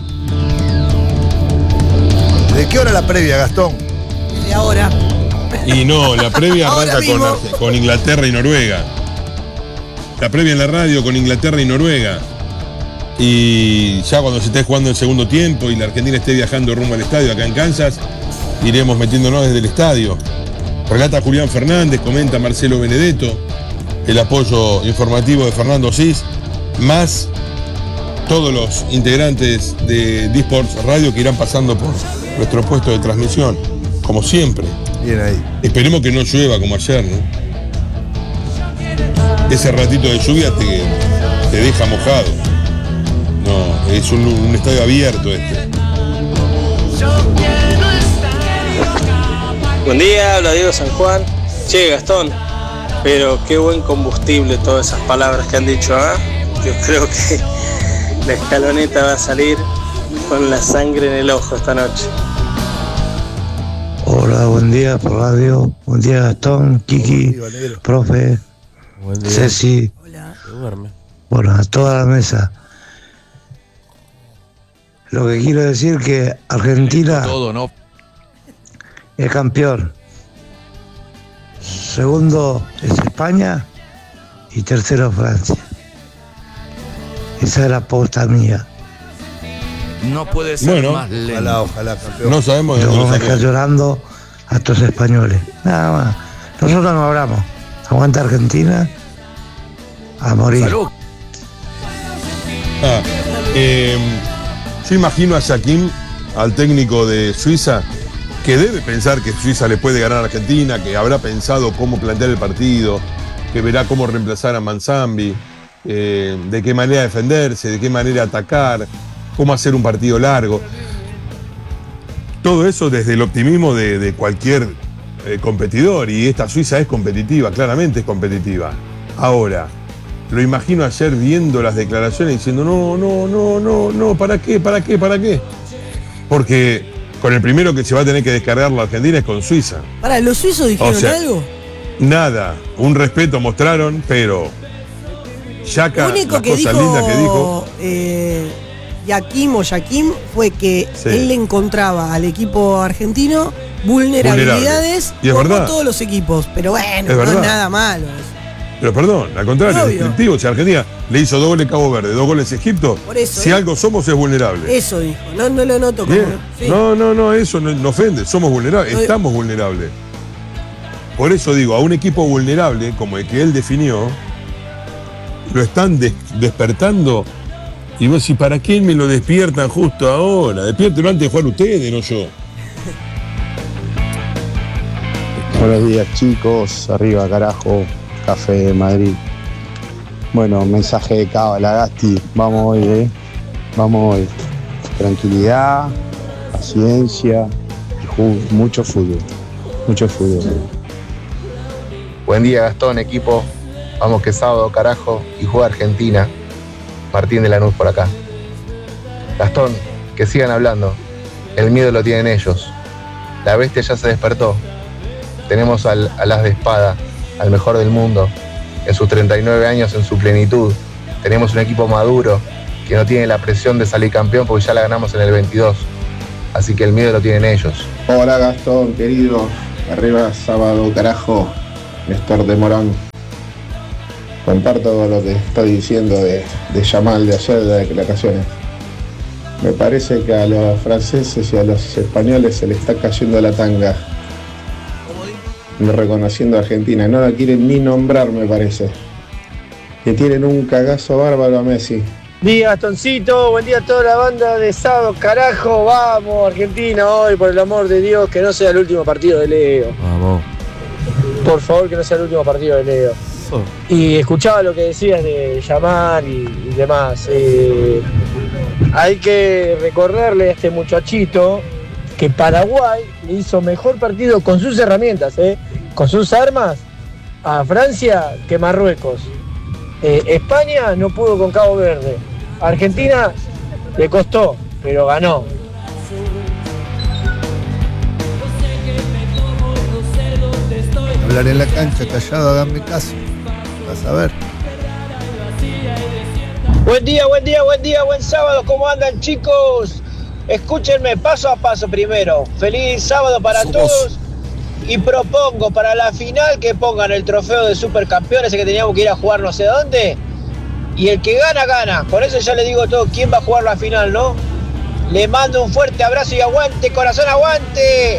¿De qué hora la previa, Gastón? De ahora. Y no, la previa arranca con Inglaterra y Noruega. La previa en la radio con Inglaterra y Noruega. Y ya cuando se esté jugando el segundo tiempo y la Argentina esté viajando rumbo al estadio acá en Kansas, iremos metiéndonos desde el estadio. Relata Julián Fernández, comenta Marcelo Benedetto, el apoyo informativo de Fernando Cis, más todos los integrantes de D-Sports Radio que irán pasando por nuestro puesto de transmisión, como siempre. Bien ahí. Esperemos que no llueva como ayer, ¿no? Ese ratito de lluvia te deja mojado. No, es un estadio abierto este. Buen día, habla Diego San Juan. Che, Gastón, pero qué buen combustible todas esas palabras que han dicho, ¿ah? Yo creo que la escaloneta va a salir con la sangre en el ojo esta noche. Hola, buen día por radio. Buen día, Gastón, Kiki, profe, Ceci. Hola. Bueno, a toda la mesa. Lo que quiero decir que Argentina todo, ¿no? es campeón. Segundo es España y tercero Francia. Esa es la posta mía. No puede ser más lento. Ojalá, campeón. No sabemos de No dónde vamos a lo estar sacó. llorando a estos españoles. Nada más. Nosotros no hablamos. Aguanta Argentina a morir. Salud. Yo imagino a Shaquín, al técnico de Suiza, que debe pensar que Suiza le puede ganar a Argentina, que habrá pensado cómo plantear el partido, que verá cómo reemplazar a Manzambi, de qué manera defenderse, de qué manera atacar, cómo hacer un partido largo. Todo eso desde el optimismo de cualquier competidor, y esta Suiza es competitiva, claramente es competitiva. Ahora, lo imagino ayer viendo las declaraciones diciendo no, ¿para qué? Porque con el primero que se va a tener que descargar la Argentina es con Suiza. Pará, ¿los suizos dijeron algo? Nada, un respeto mostraron, pero Yaka, Lo único las que cosas lindas que dijo. Yaquim fue que él le encontraba al equipo argentino vulnerabilidades Y es como verdad. todos los equipos. Pero bueno, Es no verdad. es nada malo. Pero perdón, al contrario, es Obvio. descriptivo. Si Argentina le hizo 2 goles a Cabo Verde, 2 goles a Egipto, Por eso, si algo somos es vulnerable. Eso dijo, no lo noto como. Bien. Sí. No, eso no ofende, somos vulnerables, No- estamos vulnerables. Por eso digo, a un equipo vulnerable, como el que él definió, lo están despertando. Y vos decís, ¿para qué me lo despiertan justo ahora? Despiértenlo antes de jugar ustedes, no yo. Buenos días, chicos, arriba carajo, Café de Madrid. Bueno, mensaje de cábala, Gasti, vamos hoy, vamos hoy. Tranquilidad, paciencia y mucho fútbol, mucho fútbol. Buen día, Gastón, equipo. Vamos que sábado, carajo, y juega Argentina. Martín de Lanús por acá. Gastón, que sigan hablando. El miedo lo tienen ellos. La bestia ya se despertó. Tenemos al as de espada, al mejor del mundo, en sus 39 años, en su plenitud. Tenemos un equipo maduro, que no tiene la presión de salir campeón porque ya la ganamos en el 22. Así que el miedo lo tienen ellos. Hola Gastón, querido, arriba sábado, carajo, Néstor de Morón. Comparto lo que estoy diciendo de Yamal de ayer, de las declaraciones. Me parece que a los franceses y a los españoles se les está cayendo la tanga. Reconociendo a Argentina, no la quieren ni nombrar, me parece. Que tienen un cagazo bárbaro a Messi. Buen día, Gastoncito, buen día a toda la banda de sábado, carajo, vamos, Argentina hoy, por el amor de Dios, que no sea el último partido de Leo. Vamos. Por favor, que no sea el último partido de Leo. Y escuchaba lo que decías de llamar y demás. Hay que recordarle a este muchachito que Paraguay le hizo mejor partido con sus herramientas, con sus armas, a Francia que Marruecos. España no pudo con Cabo Verde. Argentina le costó, pero ganó. Hablar en la cancha, callado, háganme caso. Vas a ver. Buen día, buen sábado, ¿cómo andan, chicos? Escúchenme paso a paso primero. Feliz sábado para todos. Y propongo para la final que pongan el trofeo de supercampeones que teníamos que ir a jugar no sé dónde. Y el que gana, gana. Con eso ya le digo todo quién va a jugar la final, ¿no? Le mando un fuerte abrazo y aguante, corazón, aguante.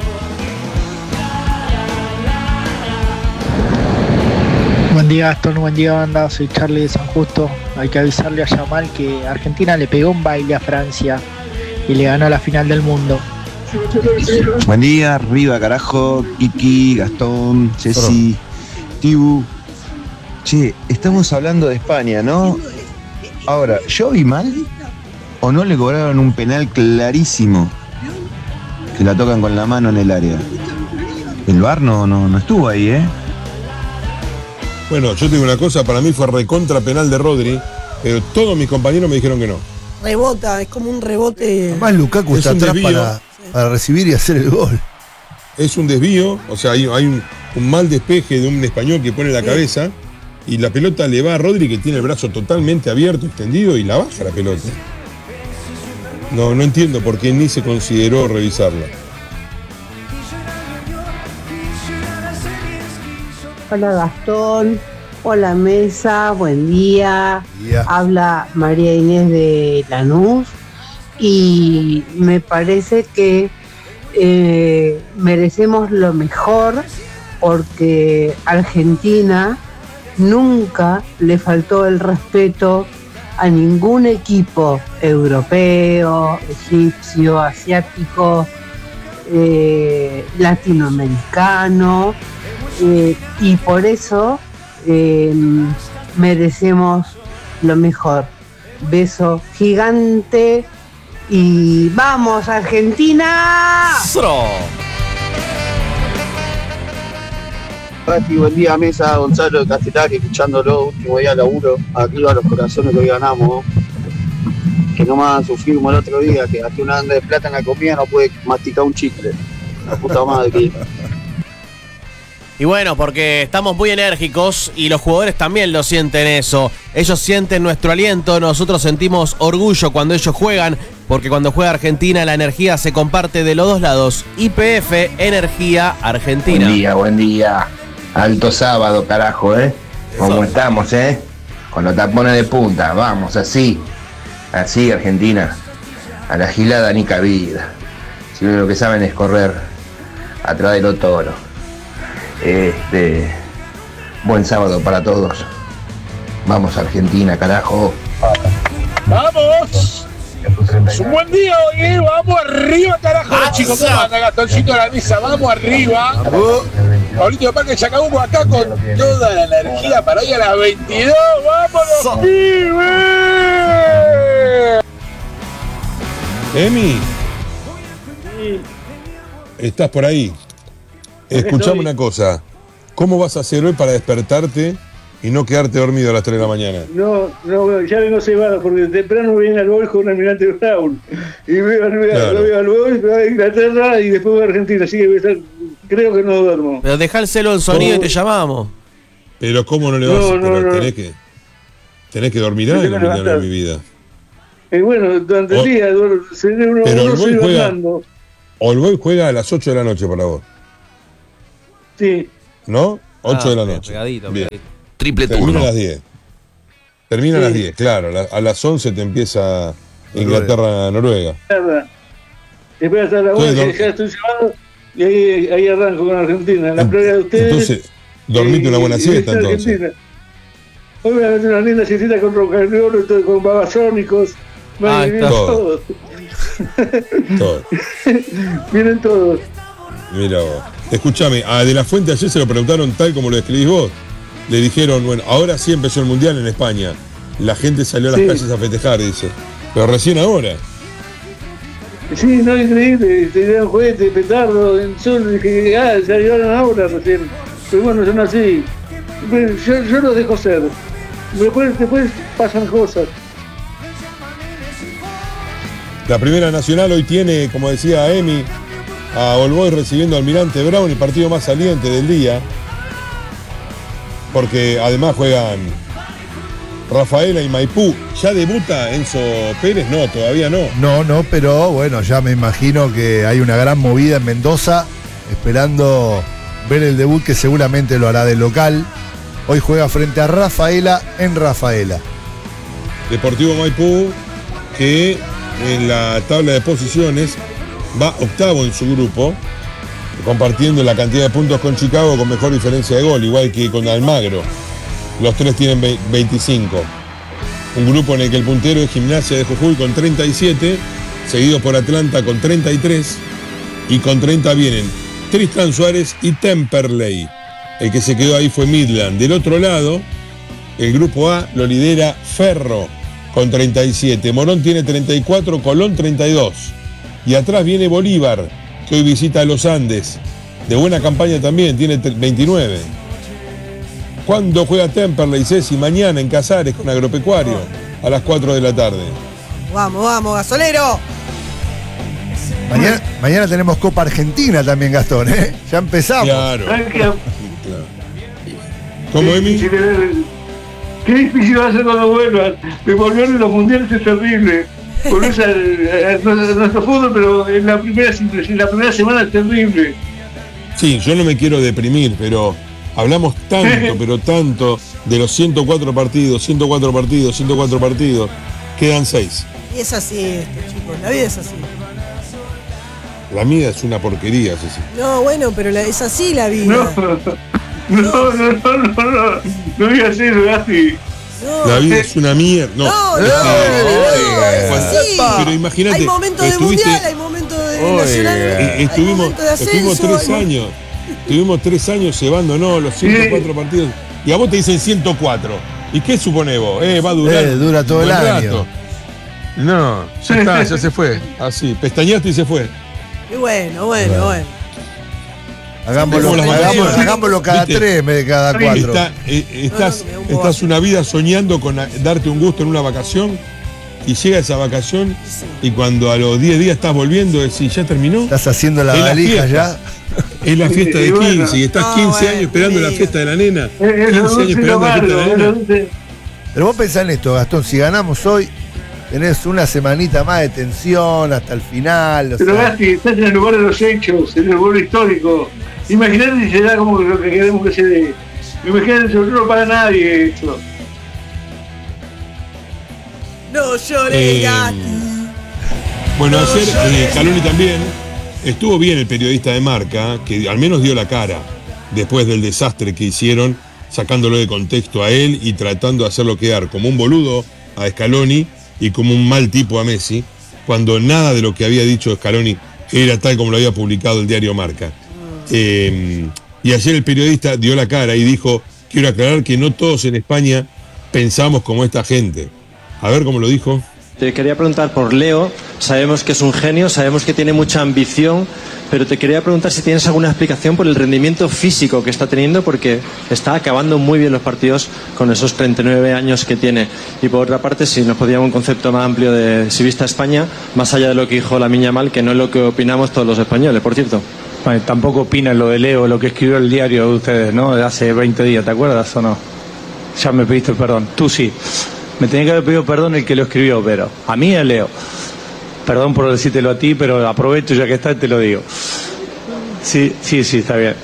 Buen día, Gastón, buen día, banda. Soy Charlie de San Justo. Hay que avisarle a Yamal que Argentina le pegó un baile a Francia y le ganó la final del mundo. Buen día, arriba, carajo. Kiki, Gastón, Ceci, Tibu. Che, estamos hablando de España, ¿no? Ahora, ¿yo vi mal? ¿O no le cobraron un penal clarísimo? Que la tocan con la mano en el área. El VAR no estuvo ahí, ¿eh? Bueno, yo te digo una cosa, para mí fue recontra penal de Rodri, pero todos mis compañeros me dijeron que no. Rebota, es como un rebote. Además Lukaku está atrás para recibir y hacer el gol. Es un desvío, o sea, hay un mal despeje de un español que pone la cabeza y la pelota le va a Rodri, que tiene el brazo totalmente abierto, extendido, y la baja la pelota. No entiendo por qué ni se consideró revisarla. Hola Gastón, hola Mesa, buen día. Habla María Inés de Lanús y me parece que merecemos lo mejor porque Argentina nunca le faltó el respeto a ningún equipo europeo, egipcio, asiático, latinoamericano. Y por eso merecemos lo mejor. Beso gigante y ¡vamos, Argentina! Buen día, Mesa, Gonzalo de Castellari, escuchándolo, último día de laburo, aquí a los corazones que hoy ganamos. Que nomás sufrimos el otro día, que gasté una banda de plata en la comida, no pude masticar un chicle. La puta madre. Y bueno, porque estamos muy enérgicos y los jugadores también lo sienten eso. Ellos sienten nuestro aliento, nosotros sentimos orgullo cuando ellos juegan, porque cuando juega Argentina la energía se comparte de los dos lados. YPF, Energía Argentina. Buen día. Alto sábado, carajo, ¿eh? ¿Cómo estamos, Con los tapones de punta, vamos, así. Así, Argentina. A la gilada ni cabida. Si lo que saben es correr atrás de los toros. Buen sábado para todos. Vamos Argentina, carajo. ¡Vamos! Es un buen día hoy, vamos arriba, carajo, chicos. ¿Cómo anda Gastoncito a la mesa? Vamos arriba. Ahorita Parque Chacabuco acá con toda la energía para hoy a las 22. ¡Vámonos, pibes! Emi, ¿estás por ahí? Escuchame una cosa. ¿Cómo vas a hacer hoy para despertarte y no quedarte dormido a las 3 de la mañana? No, ya vengo cebado porque temprano viene al gol con Almirante Brown. Y veo al gol, voy a Inglaterra y después voy a Argentina. Así que creo que no duermo. Pero dejálselo en sonido y te llamamos. Pero ¿cómo no le vas a hacer? Tenés que dormir algo en mi vida. Bueno, durante el día, pero Olboy juega a las 8 de la noche para vos. Sí. ¿No? 8 de la noche. Pegadito. Triple turno. turno. A las 10. Termina a las 10, claro. A las 11 te empieza Inglaterra-Noruega. Después hasta la 1 que ya estoy llevado y ahí arranco con Argentina. En la playa de ustedes. Entonces, dormite una buena siesta entonces. Hoy voy a meter una linda siestita con rocagliolo y todo, con babasónicos. Vienen todos. Vienen todos. Mira vos. Escuchame, a De La Fuente ayer se lo preguntaron tal como lo escribís vos. Le dijeron, bueno, ahora sí empezó el Mundial en España. La gente salió a las calles a festejar, dice. Pero recién ahora. Sí, no, increíble. Te dieron juguetes, petardos, en sol. Dije, ya llegaron ahora recién. Pero bueno, son así. Yo los dejo ser. Después pasan cosas. La Primera Nacional hoy tiene, como decía Emi, a All Boys recibiendo a Almirante Brown, el partido más saliente del día. Porque además juegan Rafaela y Maipú. ¿Ya debuta Enzo Pérez? No, todavía no. No, pero bueno, ya me imagino que hay una gran movida en Mendoza, esperando ver el debut, que seguramente lo hará de local. Hoy juega frente a Rafaela en Rafaela. Deportivo Maipú, que en la tabla de posiciones va octavo en su grupo, compartiendo la cantidad de puntos con Chicago con mejor diferencia de gol, igual que con Almagro. Los tres tienen 25. Un grupo en el que el puntero es Gimnasia de Jujuy con 37, seguido por Atlanta con 33, y con 30 vienen Tristán Suárez y Temperley. El que se quedó ahí fue Midland. Del otro lado, el grupo A lo lidera Ferro con 37. Morón tiene 34, Colón 32. Y atrás viene Bolívar, que hoy visita a los Andes. De buena campaña también, tiene 29. ¿Cuándo juega Temperley, Ceci? Mañana en Casares con Agropecuario, a las 4 de la tarde. Vamos, gasolero. Mañana tenemos Copa Argentina también, Gastón, ¿eh? Ya empezamos. Claro. ¿Cómo, Emi? Qué difícil va a ser cuando vuelvan. Me volvieron los mundiales, es terrible. Volvés a nuestro fútbol, pero en la primera semana es terrible. Sí, yo no me quiero deprimir, pero hablamos tanto de los 104 partidos. Quedan 6. Y es así, chicos, la vida es así. La vida es una porquería, Ceci. No, bueno, pero es así la vida. No digas eso, Gasti. La vida es una mierda. No, pero imagínate. Hay momentos de mundial, hay momentos de nacional. Estuvimos 3 años. Estuvimos 3 años llevándonos los 104 partidos. Y a vos te dicen 104. ¿Y qué suponés vos? Va a durar. Dura todo el año. Rato. No, ya está, ya se fue. Así, pestañaste y se fue. Y bueno. Hagámoslo cada 3 en vez de cada 4. Estás una vida soñando con darte un gusto en una vacación y llega esa vacación y cuando a los 10 días estás volviendo, decís, ¿ya terminó? Estás haciendo la valija ya. Es la fiesta de 15 y estás 15 años esperando la fiesta de la nena. 15 años esperando la fiesta de la nena. Pero vos pensás en esto, Gastón, si ganamos hoy, tenés una semanita más de tensión hasta el final. Pero Gasti, estás en el lugar de los hechos, en el lugar histórico. Imagínate si se da como lo que queremos que se dé. Imagínate, no para nadie esto. No llores, Gasti. Bueno, ayer Scaloni también estuvo bien, el periodista de Marca, que al menos dio la cara después del desastre que hicieron, sacándolo de contexto a él y tratando de hacerlo quedar como un boludo a Scaloni y como un mal tipo a Messi, cuando nada de lo que había dicho Scaloni era tal como lo había publicado el diario Marca. Y ayer el periodista dio la cara y dijo, quiero aclarar que no todos en España pensamos como esta gente. A ver cómo lo dijo. Te quería preguntar por Leo, sabemos que es un genio, sabemos que tiene mucha ambición, pero te quería preguntar si tienes alguna explicación por el rendimiento físico que está teniendo, porque está acabando muy bien los partidos con esos 39 años que tiene. Y por otra parte, si nos podíamos un concepto más amplio de si viste a España, más allá de lo que dijo Lamine Yamal, que no es lo que opinamos todos los españoles, por cierto. Bueno, tampoco opinan lo de Leo, lo que escribió el diario de ustedes, ¿no? De hace 20 días, ¿te acuerdas o no? Ya me pediste el perdón, tú sí. Me tenía que haber pedido perdón el que lo escribió, pero a mí es Leo. Perdón por decírtelo a ti, pero aprovecho ya que está y te lo digo. Sí, está bien.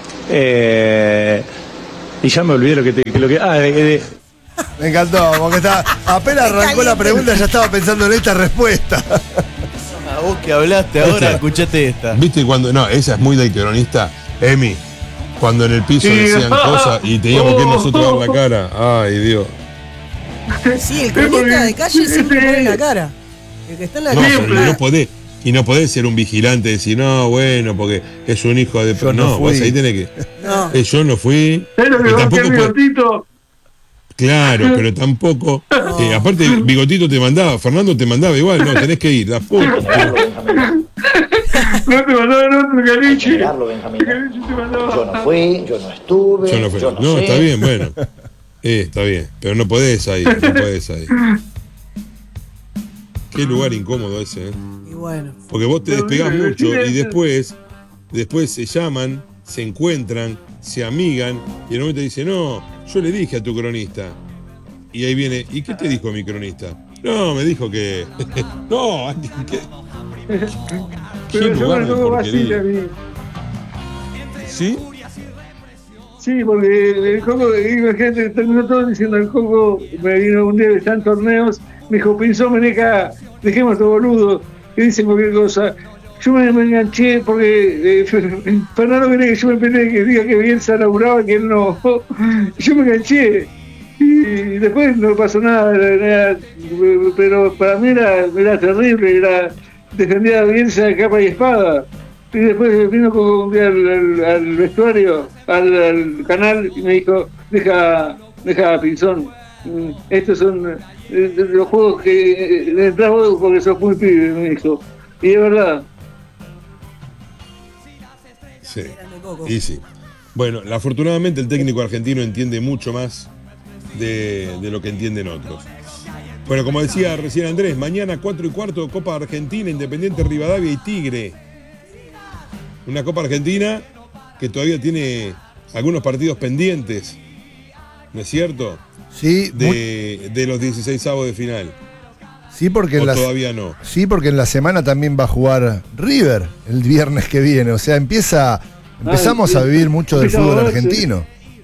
Y ya me olvidé lo que... Me encantó, porque apenas arrancó la pregunta ya estaba pensando en esta respuesta. A vos que hablaste ahora, escuchate esta. ¿Viste cuando? No, esa es muy del cronista. Emi, cuando en el piso decían cosas y teníamos que nosotros dar la cara. Ay, Dios. Sí, el cronista de calle siempre pone la cara. El que está en la calle. No podés ser un vigilante y decir, no, bueno, porque es un hijo de... No, vos ahí tenés que... No. Yo no fui. Pero Bigotito. Claro, pero tampoco... aparte, Bigotito te mandaba, Fernando te mandaba igual, no, tenés que ir, la foto. No te mandaban otro caliche. Yo no fui, yo no estuve, yo no sé. Está bien, bueno. Está bien, pero no podés ahí, no podés ahí. Qué lugar incómodo ese, ¿eh? Y bueno. Porque vos te despegás mucho y después se llaman, se encuentran, se amigan y en un momento dice, no, yo le dije a tu cronista. Y ahí viene, ¿y qué te dijo mi cronista? No, me dijo que... no, ¿qué? Pero yo me lo va así también. ¿Sí? Sí, porque el Coco, imagínate, terminó todo diciendo el Coco, me vino un día de estar en torneos, me dijo, Pinzón, ven acá, dejemos estos boludos, que dicen cualquier cosa. Yo me enganché porque Fernando quería que yo me peleé, que diga que Bielsa laburaba, que él no. Yo me enganché. Y después no pasó nada, pero para mí era terrible, defendía a Bielsa de capa y espada. Y después vino un día al vestuario, al canal, y me dijo, deja a Pinzón. Estos son los juegos que entras vos porque sos muy pibe, me dijo. Y es verdad. Sí, y sí. Bueno, afortunadamente el técnico argentino entiende mucho más de lo que entienden otros. Bueno, como decía recién Andrés, mañana 4:15 Copa Argentina, Independiente Rivadavia y Tigre. Una Copa Argentina que todavía tiene algunos partidos pendientes, ¿no es cierto? Sí. De los 16avos de final. Sí, porque todavía no. Sí, porque en la semana también va a jugar River el viernes que viene. O sea, empezamos a vivir mucho del fútbol argentino.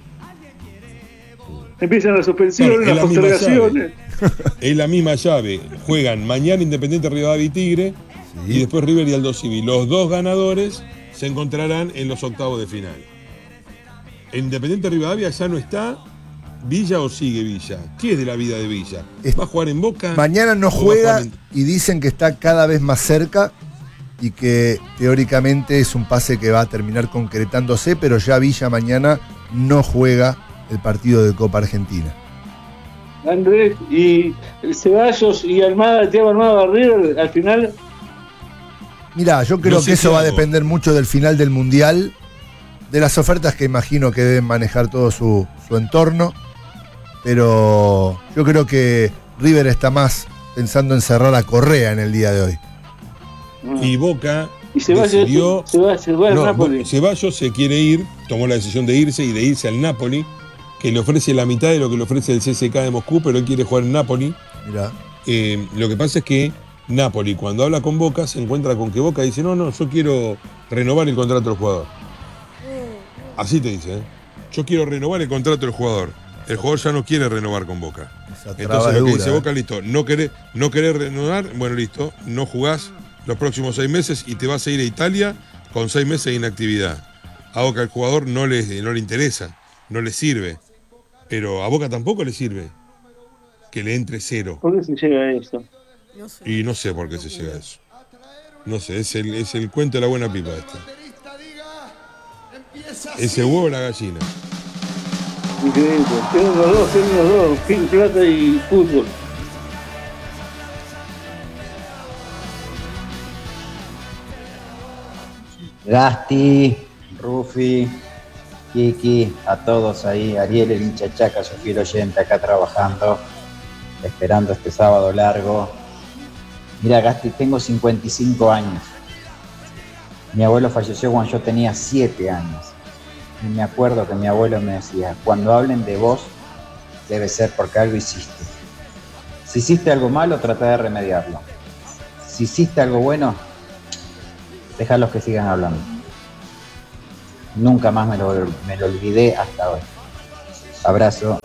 Empiezan las suspensiones, las postergaciones. Es la misma llave. Juegan mañana Independiente Rivadavia y Tigre, y después River y Aldo Civi. Los dos ganadores se encontrarán en los octavos de final. Independiente Rivadavia ya no está. ¿Villa o sigue Villa? ¿Qué es de la vida de Villa? ¿Va a jugar en Boca? Mañana no juega y dicen que está cada vez más cerca y que teóricamente es un pase que va a terminar concretándose, pero ya Villa mañana no juega el partido de Copa Argentina. Andrés, y Ceballos y Almada, Thiago Almada a River al final. Mirá, yo creo que eso va a depender mucho del final del Mundial, de las ofertas que imagino que deben manejar todo su entorno. Pero yo creo que River está más pensando en cerrar a Correa en el día de hoy. Y Boca decidió... Ceballos se quiere ir, tomó la decisión de irse y de irse al Napoli, que le ofrece la mitad de lo que le ofrece el CSKA de Moscú, pero él quiere jugar en Napoli. Mirá. Lo que pasa es que Napoli, cuando habla con Boca, se encuentra con que Boca dice, no, yo quiero renovar el contrato del jugador. Así te dice, ¿eh? Yo quiero renovar el contrato del jugador. El jugador ya no quiere renovar con Boca. Entonces lo que dice Boca, listo, no querés renovar, bueno, listo, no jugás los próximos 6 meses y te vas a ir a Italia con 6 meses de inactividad. A Boca el jugador no le interesa, no le sirve. Pero a Boca tampoco le sirve que le entre cero. ¿Por qué se llega a eso? Y no sé por qué se llega a eso. No sé, es el cuento de la buena pipa este. Ese huevo la gallina. Increíble. Tienen los dos, plata y fútbol. Gasti, Rufi, Kiki, a todos ahí, Ariel, el hincha chaca, su fiel oyente acá trabajando, esperando este sábado largo. Mira, Gasti, tengo 55 años. Mi abuelo falleció cuando yo tenía 7 años. Y me acuerdo que mi abuelo me decía, cuando hablen de vos, debe ser porque algo hiciste. Si hiciste algo malo, trata de remediarlo. Si hiciste algo bueno, déjalos que sigan hablando. Nunca más me lo olvidé hasta hoy. Abrazo.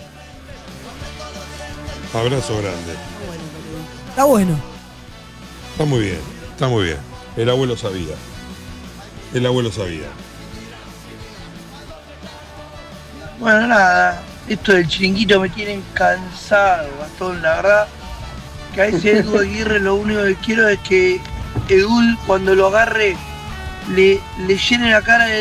Abrazo grande. Está bueno. Está muy bien, está muy bien. El abuelo sabía. El abuelo sabía. Bueno, nada, esto del chiringuito me tienen cansado, Gastón, la verdad. Que a ese Edu Aguirre lo único que quiero es que Edu, cuando lo agarre, le llene la cara de